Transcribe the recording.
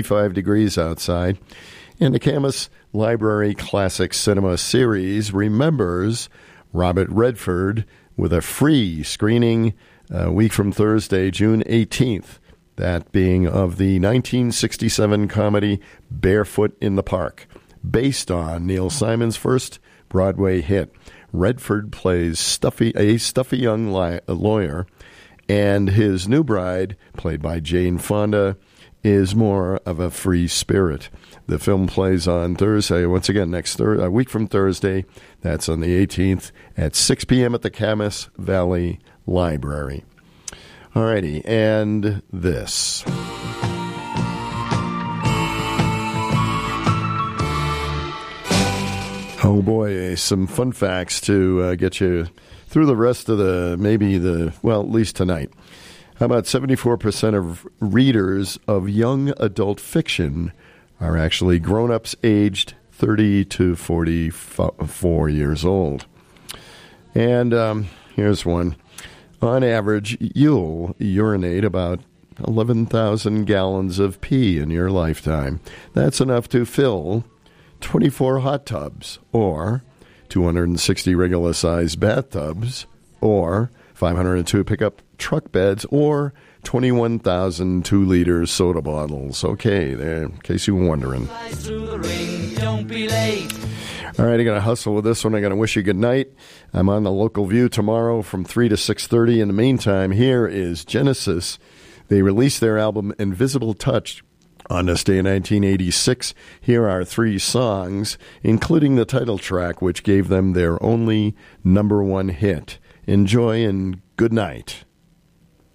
5 degrees outside. And the Camas Library Classic Cinema Series remembers Robert Redford with a free screening a week from Thursday, June 18th. That being of the 1967 comedy Barefoot in the Park, based on Neil Simon's first Broadway hit. Redford plays a stuffy young lawyer, and his new bride, played by Jane Fonda, is more of a free spirit. The film plays on Thursday, once again, a week from Thursday. That's on the 18th at 6 p.m. at the Camas Valley Library. Alrighty, and this. Oh boy, some fun facts to get you through the rest of at least tonight. How about 74% of readers of young adult fiction are actually grown-ups aged 30 to 44 years old? And here's one. On average, you'll urinate about 11,000 gallons of pee in your lifetime. That's enough to fill 24 hot tubs, or 260 regular-sized bathtubs, or 502 pickup truck beds, or 21,000 2-liter soda bottles. Okay, there, in case you were wondering. Don't be late. All right, I got to hustle with this one. I got to wish you good night. I'm on the Local View tomorrow from 3 to 6:30. In the meantime, here is Genesis. They released their album Invisible Touch on this day in 1986. Here are 3 songs, including the title track, which gave them their only #1 hit. Enjoy and good night.